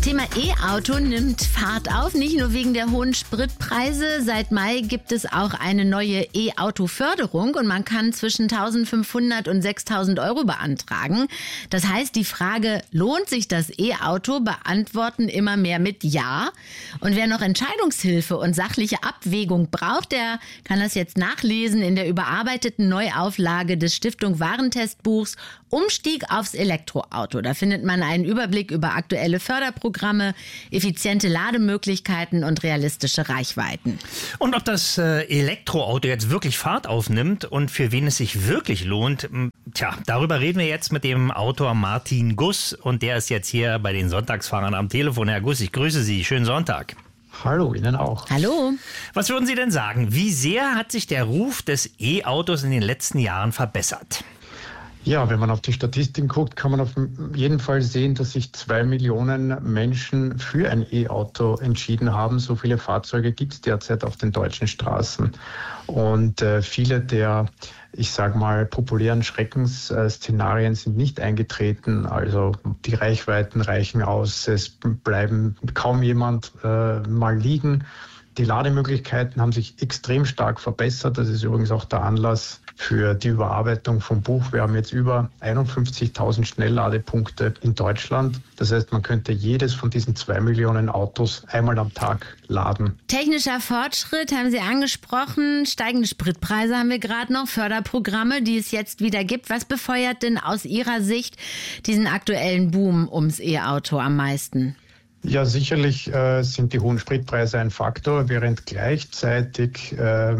Thema E-Auto nimmt Fahrt auf, nicht nur wegen der hohen Spritpreise. Seit Mai gibt es auch eine neue E-Auto-Förderung und man kann zwischen 1.500 und 6.000 Euro beantragen. Das heißt, die Frage, lohnt sich das E-Auto, beantworten immer mehr mit Ja. Und wer noch Entscheidungshilfe und sachliche Abwägung braucht, der kann das jetzt nachlesen in der überarbeiteten Neuauflage des Stiftung Warentestbuchs Umstieg aufs Elektroauto. Da findet man einen Überblick über aktuelle Förderprogramme, effiziente Lademöglichkeiten und realistische Reichweiten. Und ob das Elektroauto jetzt wirklich Fahrt aufnimmt und für wen es sich wirklich lohnt, darüber reden wir jetzt mit dem Autor Martin Guss und der ist jetzt hier bei den Sonntagsfahrern am Telefon. Herr Guss, ich grüße Sie. Schönen Sonntag. Hallo, Ihnen auch. Hallo. Was würden Sie denn sagen? Wie sehr hat sich der Ruf des E-Autos in den letzten Jahren verbessert? Ja, wenn man auf die Statistiken guckt, kann man auf jeden Fall sehen, dass sich 2 Millionen Menschen für ein E-Auto entschieden haben. So viele Fahrzeuge gibt es derzeit auf den deutschen Straßen. Und viele der, ich sage mal, populären Schreckensszenarien sind nicht eingetreten. Also die Reichweiten reichen aus, es bleiben kaum jemand mal liegen. Die Lademöglichkeiten haben sich extrem stark verbessert. Das ist übrigens auch der Anlass für die Überarbeitung vom Buch. Wir haben jetzt über 51.000 Schnellladepunkte in Deutschland. Das heißt, man könnte jedes von diesen 2 Millionen Autos einmal am Tag laden. Technischer Fortschritt haben Sie angesprochen. Steigende Spritpreise haben wir gerade noch. Förderprogramme, die es jetzt wieder gibt. Was befeuert denn aus Ihrer Sicht diesen aktuellen Boom ums E-Auto am meisten? Ja, sicherlich sind die hohen Spritpreise ein Faktor, während gleichzeitig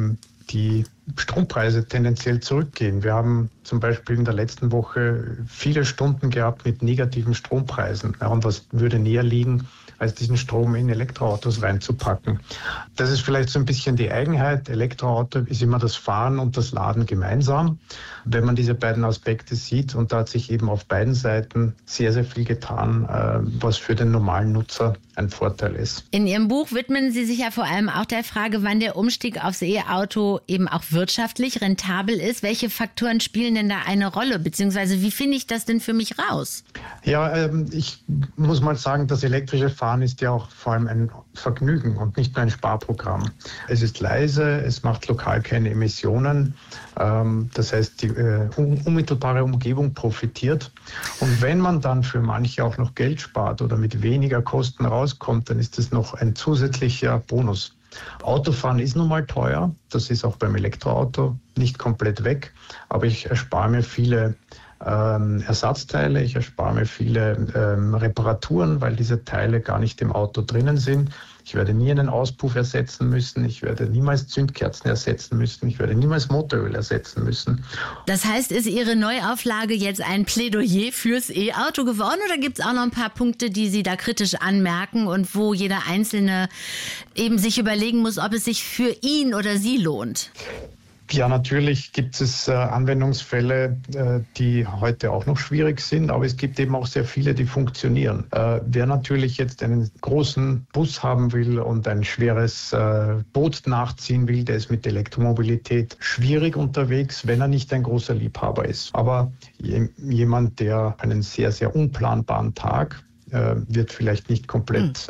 die Strompreise tendenziell zurückgehen. Wir haben zum Beispiel in der letzten Woche viele Stunden gehabt mit negativen Strompreisen. Ja, und was würde näher liegen, als diesen Strom in Elektroautos reinzupacken. Das ist vielleicht so ein bisschen die Eigenheit. Elektroauto ist immer das Fahren und das Laden gemeinsam. Wenn man diese beiden Aspekte sieht, und da hat sich eben auf beiden Seiten sehr, sehr viel getan, was für den normalen Nutzer ein Vorteil ist. In Ihrem Buch widmen Sie sich ja vor allem auch der Frage, wann der Umstieg aufs E-Auto eben auch wirtschaftlich rentabel ist. Welche Faktoren spielen denn da eine Rolle? Beziehungsweise wie finde ich das denn für mich raus? Ja, ich muss mal sagen, das elektrische Fahren ist ja auch vor allem ein Vergnügen und nicht nur ein Sparprogramm. Es ist leise, es macht lokal keine Emissionen. Das heißt, die unmittelbare Umgebung profitiert. Und wenn man dann für manche auch noch Geld spart oder mit weniger Kosten rauskommt, dann ist das noch ein zusätzlicher Bonus. Autofahren ist nun mal teuer. Das ist auch beim Elektroauto nicht komplett weg. Aber ich erspare mir viele Ersatzteile, ich erspare mir viele Reparaturen, weil diese Teile gar nicht im Auto drinnen sind. Ich werde nie einen Auspuff ersetzen müssen, ich werde niemals Zündkerzen ersetzen müssen, ich werde niemals Motoröl ersetzen müssen. Das heißt, ist Ihre Neuauflage jetzt ein Plädoyer fürs E-Auto geworden oder gibt es auch noch ein paar Punkte, die Sie da kritisch anmerken und wo jeder Einzelne eben sich überlegen muss, ob es sich für ihn oder sie lohnt? Ja, natürlich gibt es Anwendungsfälle, die heute auch noch schwierig sind, aber es gibt eben auch sehr viele, die funktionieren. Wer natürlich jetzt einen großen Bus haben will und ein schweres Boot nachziehen will, der ist mit Elektromobilität schwierig unterwegs, wenn er nicht ein großer Liebhaber ist. Aber jemand, der einen sehr, sehr unplanbaren Tag wird vielleicht nicht komplett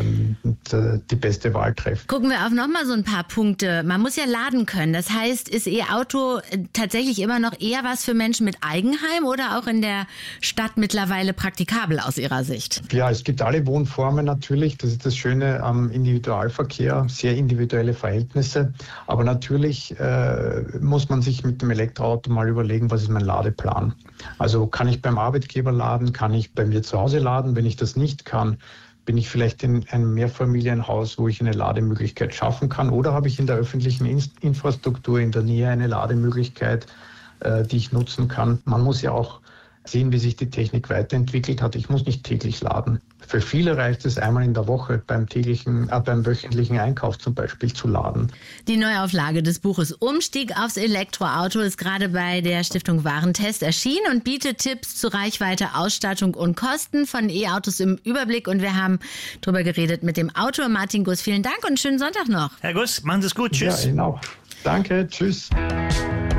die beste Wahl treffen. Gucken wir auf nochmal so ein paar Punkte. Man muss ja laden können. Das heißt, ist E-Auto tatsächlich immer noch eher was für Menschen mit Eigenheim oder auch in der Stadt mittlerweile praktikabel aus Ihrer Sicht? Ja, es gibt alle Wohnformen natürlich. Das ist das Schöne am Individualverkehr. Sehr individuelle Verhältnisse. Aber natürlich muss man sich mit dem Elektroauto mal überlegen, was ist mein Ladeplan? Also kann ich beim Arbeitgeber laden? Kann ich bei mir zu Hause laden? Wenn ich das nicht kann, bin ich vielleicht in einem Mehrfamilienhaus, wo ich eine Lademöglichkeit schaffen kann, oder habe ich in der öffentlichen Infrastruktur in der Nähe eine Lademöglichkeit, die ich nutzen kann. Man muss ja auch sehen, wie sich die Technik weiterentwickelt hat. Ich muss nicht täglich laden. Für viele reicht es einmal in der Woche beim wöchentlichen Einkauf zum Beispiel zu laden. Die Neuauflage des Buches Umstieg aufs Elektroauto ist gerade bei der Stiftung Warentest erschienen und bietet Tipps zu Reichweite, Ausstattung und Kosten von E-Autos im Überblick. Und wir haben darüber geredet mit dem Autor Martin Guss. Vielen Dank und schönen Sonntag noch. Herr Guss, machen Sie es gut. Tschüss. Ja, Ihnen auch. Danke, tschüss.